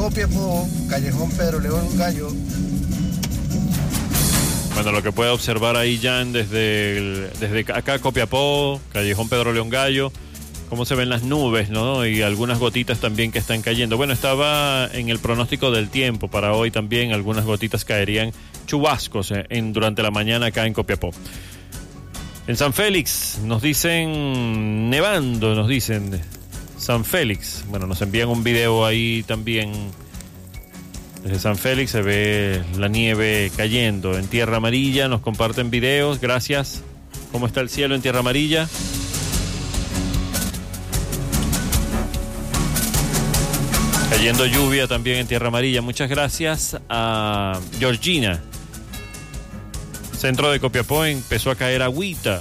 Copiapó, Callejón Pedro León Gallo. Bueno, lo que puede observar ahí, Jan, desde acá, Copiapó, Callejón Pedro León Gallo, cómo se ven las nubes, ¿no? Y algunas gotitas también que están cayendo. Bueno, estaba en el pronóstico del tiempo para hoy también, algunas gotitas caerían, chubascos durante la mañana acá en Copiapó. En San Félix nos dicen nevando, nos dicen San Félix. Bueno, nos envían un video ahí también. Desde San Félix se ve la nieve cayendo. En Tierra Amarilla nos comparten videos, gracias. ¿Cómo está el cielo en Tierra Amarilla? Cayendo lluvia también en Tierra Amarilla. Muchas gracias a Georgina. Centro de Copiapó empezó a caer agüita.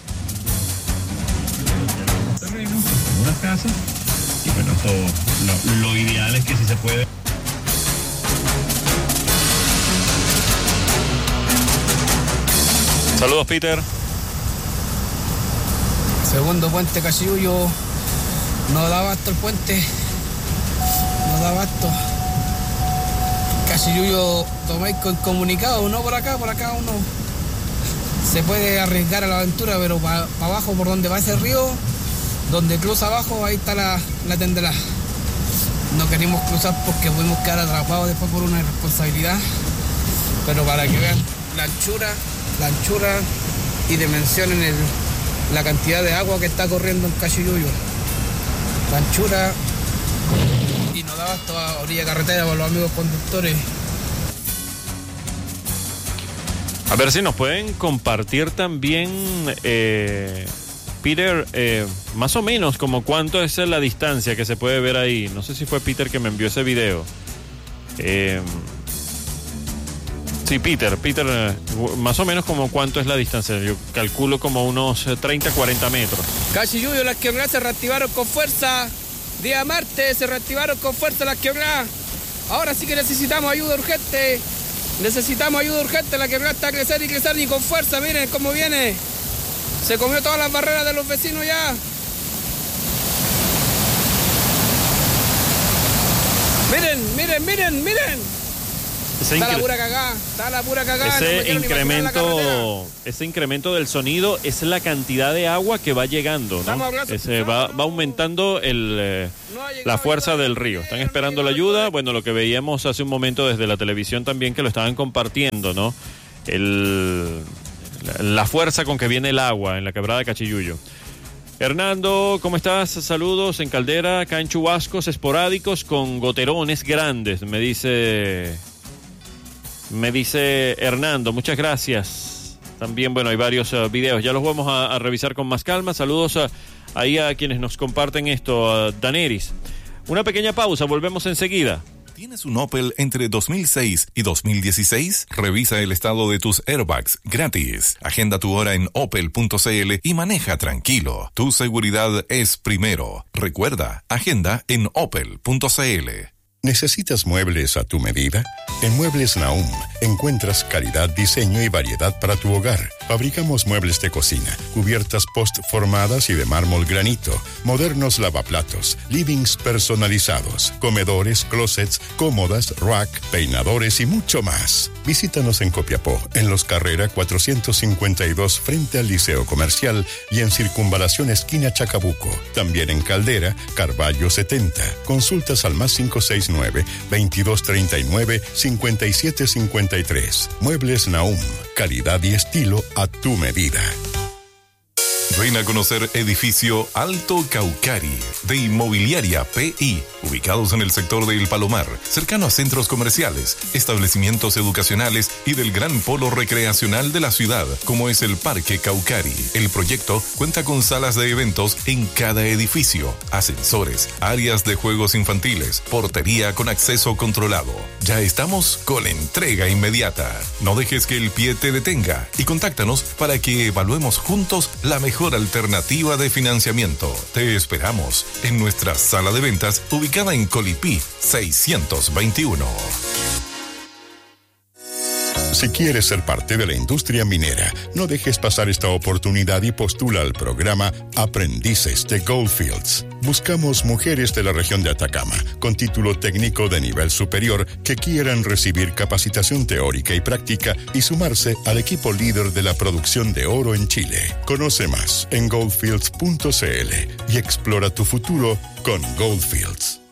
Unas casas. Y bueno, todo lo ideal es que si se puede. Saludos, Peter. Segundo puente Cachiyuyo. No da abasto el puente. No da abasto. Cachiyuyo tomáis con comunicado, uno por acá uno se puede arriesgar a la aventura, pero para abajo por donde va ese río, donde cruza abajo, ahí está la tendera. No queríamos cruzar porque pudimos quedar atrapados después por una irresponsabilidad, pero para que vean la anchura y dimensionen la cantidad de agua que está corriendo en Cachiyuyo. La anchura y nos daba toda orilla carretera para los amigos conductores. A ver si nos pueden compartir también, Peter, más o menos como cuánto es la distancia que se puede ver ahí. No sé si fue Peter que me envió ese video. Sí, Peter, más o menos como cuánto es la distancia. Yo calculo como unos 30, 40 metros. Cachiyuyo, las quebradas se reactivaron con fuerza. Día martes se reactivaron con fuerza las quebradas. Ahora sí que necesitamos ayuda urgente. La quebrada está a crecer y con fuerza. Miren cómo viene. Se comió todas las barreras de los vecinos ya. Miren. Está la pura cagada. Ese incremento del sonido es la cantidad de agua que va llegando, ¿no? Va aumentando la fuerza del río. Están esperando la ayuda. Bueno, lo que veíamos hace un momento desde la televisión también, que lo estaban compartiendo, ¿no? La fuerza con que viene el agua en la quebrada de Cachiyuyo. Hernando, ¿cómo estás? Saludos en Caldera, acá en chubascos esporádicos con goterones grandes, me dice Hernando, muchas gracias. También, bueno, hay varios videos, ya los vamos a revisar con más calma. Saludos ahí a quienes nos comparten esto, a Daneris. Una pequeña pausa, volvemos enseguida. ¿Tienes un Opel entre 2006 y 2016? Revisa el estado de tus airbags gratis. Agenda tu hora en opel.cl y maneja tranquilo. Tu seguridad es primero. Recuerda, agenda en opel.cl. ¿Necesitas muebles a tu medida? En Muebles Nahum encuentras calidad, diseño y variedad para tu hogar. Fabricamos muebles de cocina, cubiertas post-formadas y de mármol granito, modernos lavaplatos, livings personalizados, comedores, closets, cómodas, rack, peinadores y mucho más. Visítanos en Copiapó, en Los Carrera 452 frente al Liceo Comercial y en Circunvalación esquina Chacabuco. También en Caldera, Carvalho 70. Consultas al más 569-2239-5753. Muebles Nahum, calidad y estilo a tu medida. Ven a conocer edificio Alto Caucari de Inmobiliaria PI, ubicados en el sector de El Palomar, cercano a centros comerciales, establecimientos educacionales y del gran polo recreacional de la ciudad, como es el Parque Caucari. El proyecto cuenta con salas de eventos en cada edificio, ascensores, áreas de juegos infantiles, portería con acceso controlado. Ya estamos con entrega inmediata. No dejes que el pie te detenga y contáctanos para que evaluemos juntos la mejor alternativa de financiamiento. Te esperamos en nuestra sala de ventas ubicada en Colipí 621. Si quieres ser parte de la industria minera, no dejes pasar esta oportunidad y postula al programa Aprendices de Goldfields. Buscamos mujeres de la región de Atacama con título técnico de nivel superior que quieran recibir capacitación teórica y práctica y sumarse al equipo líder de la producción de oro en Chile. Conoce más en goldfields.cl y explora tu futuro con Goldfields.